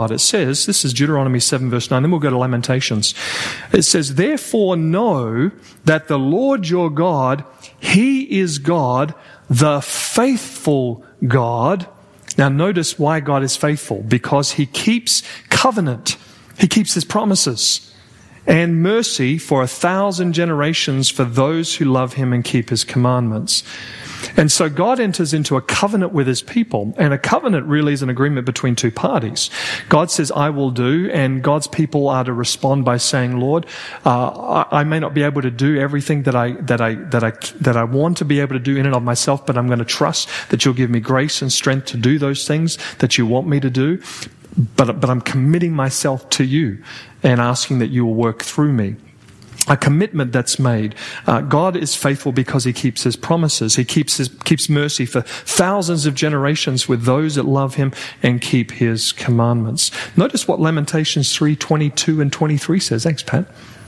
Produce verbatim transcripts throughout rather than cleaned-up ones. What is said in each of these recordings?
It says, this is Deuteronomy seven verse nine, then we'll go to Lamentations. It says, therefore know that the Lord your God, He is God, the faithful God. Now notice why God is faithful, because He keeps covenant. He keeps His promises and mercy for a thousand generations for those who love Him and keep His commandments. And so God enters into a covenant with His people, and a covenant really is an agreement between two parties. God says, I will do, and God's people are to respond by saying, Lord, uh, I, I may not be able to do everything that I, that I, that I, that I want to be able to do in and of myself, but I'm going to trust that you'll give me grace and strength to do those things that you want me to do. But, but I'm committing myself to you and asking that you will work through me. A commitment that's made. Uh, God is faithful because He keeps His promises. He keeps His, keeps mercy for thousands of generations with those that love Him and keep His commandments. Notice what Lamentations three twenty-two and twenty-three says. Thanks, Pat.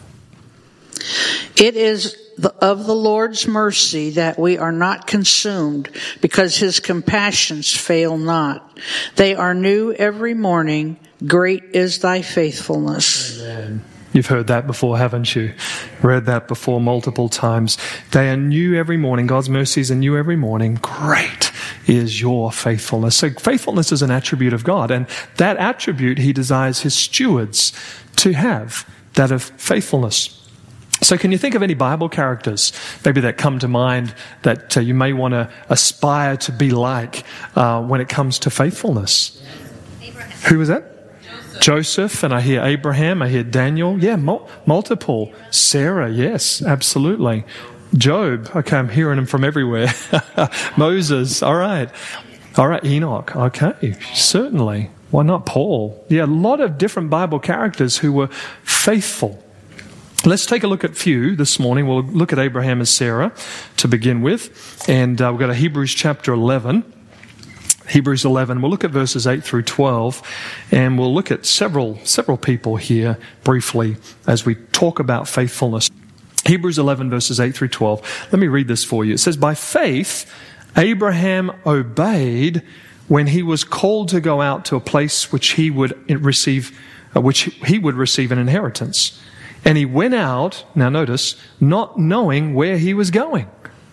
It is the, of the Lord's mercy that we are not consumed, because His compassions fail not. They are new every morning. Great is thy faithfulness. Amen. You've heard that before, haven't you? Read that before multiple times. They are new every morning. God's mercies are new every morning. Great is your faithfulness. So faithfulness is an attribute of God, and that attribute He desires His stewards to have, that of faithfulness. So can you think of any Bible characters maybe that come to mind that uh, you may want to aspire to be like uh, when it comes to faithfulness? Abraham. Who was that? Joseph, and I hear Abraham, I hear Daniel, yeah, mul- multiple. Sarah, yes, absolutely. Job, okay, I'm hearing him from everywhere. Moses, all right. All right, Enoch, okay, certainly. Why not Paul? Yeah, a lot of different Bible characters who were faithful. Let's take a look at a few this morning. We'll look at Abraham and Sarah to begin with, and uh, we've got a Hebrews chapter eleven. Hebrews eleven, we'll look at verses eight through twelve, and we'll look at several several people here briefly as we talk about faithfulness. Hebrews eleven, verses eight through twelve. Let me read this for you. It says, by faith, Abraham obeyed when he was called to go out to a place which he would receive, uh, which he would receive an inheritance. And he went out, now notice, not knowing where he was going.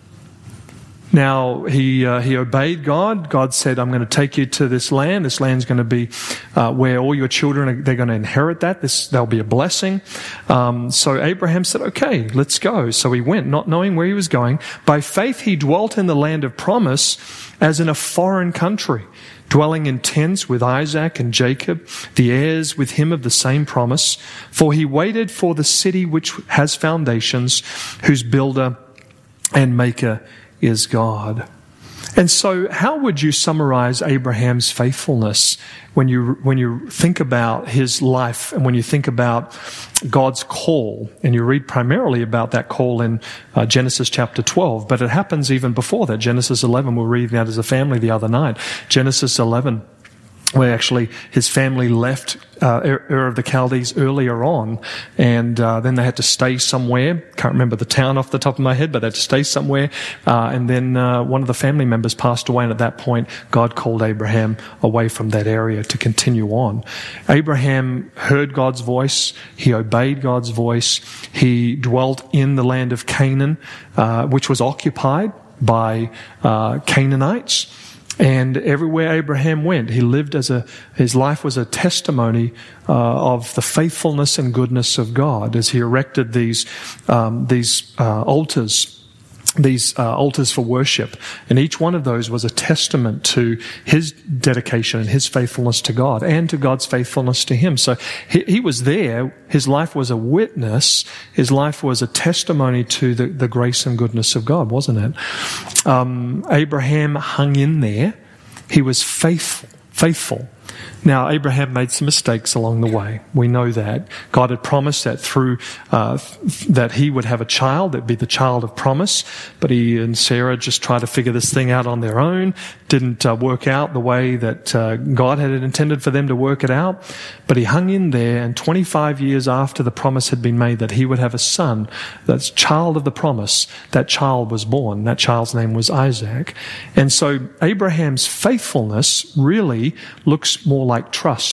Now, he uh, he obeyed God. God said, I'm going to take you to this land. This land's going to be uh, where all your children, are, they're going to inherit that. This, there'll be a blessing. Um, so Abraham said, okay, let's go. So he went, not knowing where he was going. By faith, he dwelt in the land of promise as in a foreign country, dwelling in tents with Isaac and Jacob, the heirs with him of the same promise. For he waited for the city which has foundations, whose builder and maker is God. And so how would you summarize Abraham's faithfulness when you when you think about his life and when you think about God's call? And you read primarily about that call in uh, Genesis chapter twelve, but it happens even before that. Genesis eleven, we're reading that as a family the other night. Genesis eleven, where actually his family left uh, Ur of the Chaldees earlier on, and uh, then they had to stay somewhere. Can't remember the town off the top of my head, but they had to stay somewhere. Uh, and then uh, one of the family members passed away, and at that point, God called Abraham away from that area to continue on. Abraham heard God's voice. He obeyed God's voice. He dwelt in the land of Canaan, uh, which was occupied by uh, Canaanites. And everywhere Abraham went, he lived as a, his life was a testimony uh, of the faithfulness and goodness of God as he erected these, um, these uh, altars, these uh, altars for worship. And each one of those was a testament to his dedication and his faithfulness to God and to God's faithfulness to him. So he, he was there. His life was a witness. His life was a testimony to the, the grace and goodness of God, wasn't it? Um, Abraham hung in there. He was faithful, faithful. Now, Abraham made some mistakes along the way. We know that. God had promised that through, uh, that he would have a child, that'd be the child of promise. But he and Sarah just tried to figure this thing out on their own. Didn't uh, work out the way that uh, God had intended for them to work it out. But he hung in there, and twenty-five years after the promise had been made that he would have a son, that's child of the promise, that child was born. That child's name was Isaac. And so Abraham's faithfulness really looks more like trust